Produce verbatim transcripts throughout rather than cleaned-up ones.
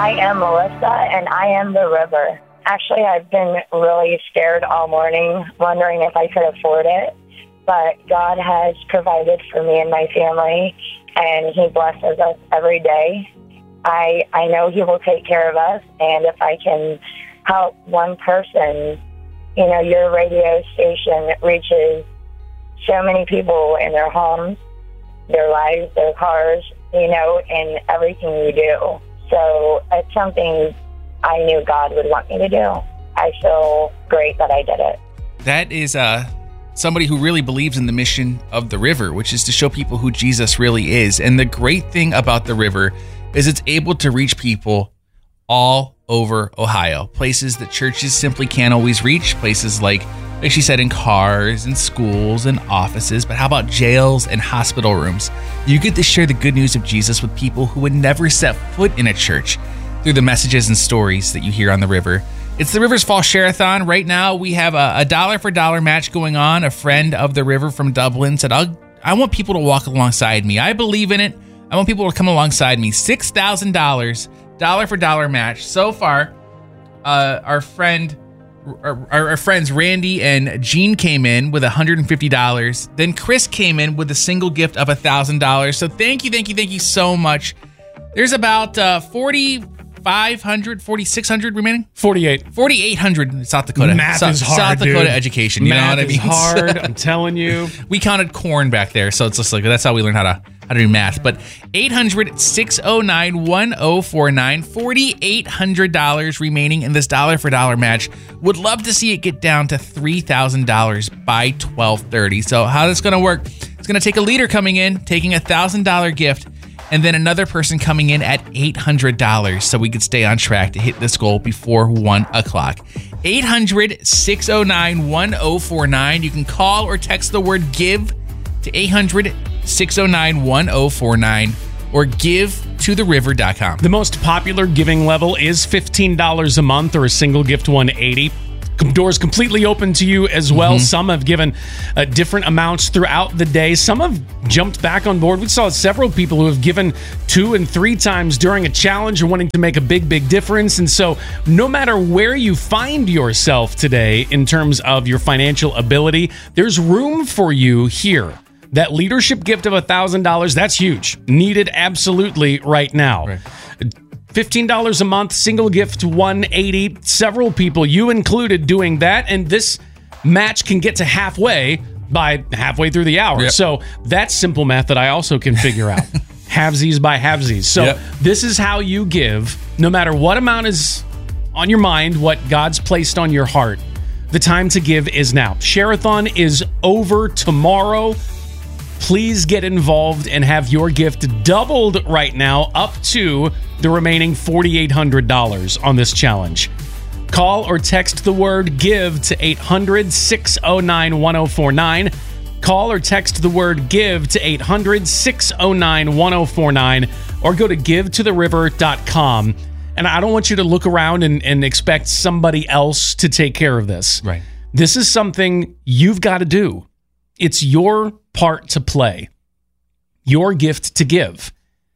I am Melissa, and I am the river. Actually, I've been really scared all morning, wondering if I could afford it. But God has provided for me and my family, and He blesses us every day. I I know He will take care of us, and if I can help one person, you know, your radio station reaches so many people in their homes, their lives, their cars, you know, and everything you do. So it's something I knew God would want me to do. I feel great that I did it. That is uh, somebody who really believes in the mission of the river, which is to show people who Jesus really is. And the great thing about the river is it's able to reach people all over Ohio, places that churches simply can't always reach, places like, like she said, in cars and schools and offices. But how about jails and hospital rooms? You get to share the good news of Jesus with people who would never set foot in a church through the messages and stories that you hear on the river. It's the River's Fall Share-a-thon. Right now, we have a, a dollar for dollar match going on. A friend of the river from Dublin said, I'll, I want people to walk alongside me. I believe in it. I want people to come alongside me. six thousand dollars, dollar for dollar match. So far, uh, our friend, our, our friends Randy and Jean came in with one hundred fifty dollars. Then Chris came in with a single gift of one thousand dollars. So thank you, thank you, thank you so much. There's about uh, forty-five hundred, forty-six hundred remaining? forty-eight. forty-eight hundred in South Dakota. Math South, is hard, South Dakota dude. education. You Math know what I mean? is hard. I'm telling you. We counted corn back there, so it's just like that's how we learn how to how to do math. But eight hundred, six oh nine, one oh four nine, forty-eight hundred dollars remaining in this dollar for dollar match. Would love to see it get down to three thousand dollars by twelve thirty. So how this going to work? It's going to take a leader coming in, taking a one thousand dollars gift, and then another person coming in at eight hundred dollars so we could stay on track to hit this goal before one o'clock. eight hundred, six oh nine, one oh four nine. You can call or text the word GIVE to eight hundred, six oh nine, one oh four nine or give to the river dot com. The most popular giving level is fifteen dollars a month or a single gift one hundred eighty dollars. Doors completely open to you as well. Mm-hmm. Some have given uh, different amounts throughout the day. Some have jumped back on board. We saw several people who have given two and three times during a challenge or wanting to make a big, big difference. And so no matter where you find yourself today in terms of your financial ability, there's room for you here. That leadership gift of one thousand dollars, that's huge. Needed absolutely right now. Right. fifteen dollars a month, single gift one hundred eighty dollars. Several people, you included, doing that. And this match can get to halfway by halfway through the hour. Yep. So that's simple math that I also can figure out. Halvesies by halvesies. So yep. This is how you give, no matter what amount is on your mind, what God's placed on your heart. The time to give is now. Share-a-thon is over tomorrow. Please get involved and have your gift doubled right now up to the remaining four thousand eight hundred dollars on this challenge. Call or text the word GIVE to eight hundred, six oh nine, one oh four nine. Call or text the word GIVE to eight hundred, six oh nine, one oh four nine or go to give to the river dot com. And I don't want you to look around and, and expect somebody else to take care of this. Right. This is something you've got to do. It's your part to play, your gift to give.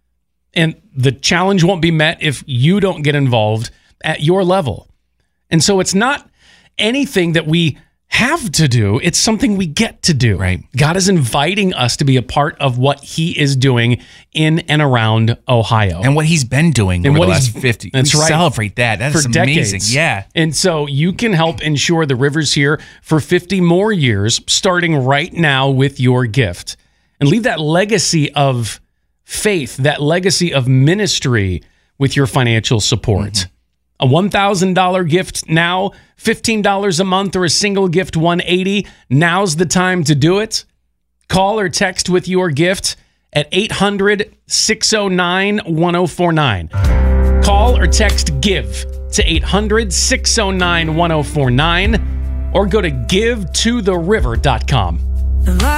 And the challenge won't be met if you don't get involved at your level. And so it's not anything that we have to do. It's something we get to do. Right. God is inviting us to be a part of what He is doing in and around Ohio. And what He's been doing and over what the last he's, fifty. That's we right. Celebrate that. That is amazing. Decades. Yeah. And so you can help ensure the river's here for fifty more years, starting right now with your gift. And leave that legacy of faith, that legacy of ministry with your financial support. Mm-hmm. A one thousand dollars gift now, fifteen dollars a month, or a single gift one hundred eighty dollars. Now's the time to do it. Call or text with your gift at eight hundred, six oh nine, one oh four nine. Call or text GIVE to eight hundred, six oh nine, one oh four nine or go to give to the river dot com.